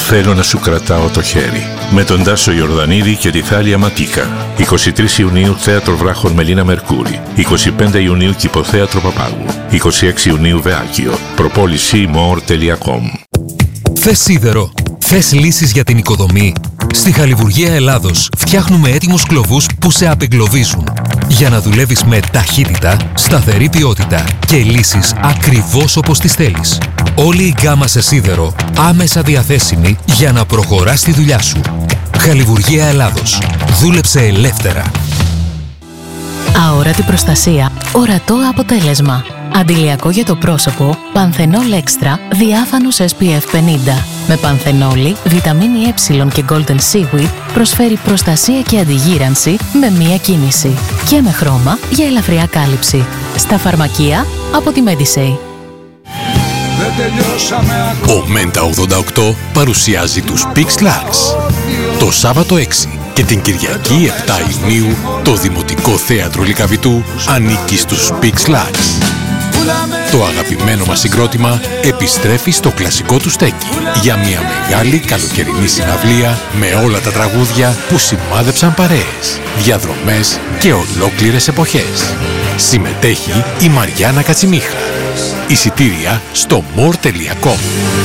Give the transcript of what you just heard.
Θέλω να σου κρατάω το χέρι. Με τον Τάσο Ιορδανίδη και τη Θάλια Ματίκα. 23 Ιουνίου Θέατρο Βράχων Μελίνα Μερκούρη. 25 Ιουνίου Κηποθέατρο Παπάγου. 26 Ιουνίου Βεάκιο. Προπόληση more.com. Θες σίδερο? Θες λύσεις για την οικοδομή? Στη Χαλιβουργία Ελλάδος φτιάχνουμε έτοιμους κλωβούς που σε απεγκλωβίζουν. Για να δουλεύεις με ταχύτητα, σταθερή ποιότητα και λύσεις ακριβώς όπως τις θέλεις. Όλη η γκάμα σε σίδερο άμεσα διαθέσιμη για να προχωράς τη δουλειά σου. Χαλιβουργία Ελλάδος. Δούλεψε ελεύθερα. Αόρατη προστασία. Ορατό αποτέλεσμα. Αντιλιακό για το πρόσωπο, Πανθενόλ Έξτρα διάφανος SPF 50. Με πανθενόλη, βιταμίνη Ε και Golden Seaweed προσφέρει προστασία και αντιγύρανση με μία κίνηση. Και με χρώμα για ελαφριά κάλυψη. Στα φαρμακεία από τη Medisay. Ο Μέντα 88 παρουσιάζει τους Pix Lux. Το Σάββατο 6 και την Κυριακή 7 Ιουνίου το Δημοτικό Θέατρο Λυκαβητού ανήκει στους Pix Lux. Το αγαπημένο μας συγκρότημα επιστρέφει στο κλασικό του στέκι για μια μεγάλη καλοκαιρινή συναυλία με όλα τα τραγούδια που σημάδεψαν παρέες, διαδρομές και ολόκληρες εποχές. Συμμετέχει η Μαριάννα Κατσιμίχα. Εισιτήρια στο more.com.